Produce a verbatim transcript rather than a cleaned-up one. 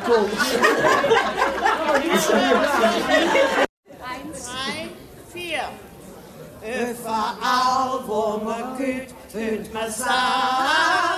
Coach. Eins, drei, vier. Überall, wo man geht, hört man sagen.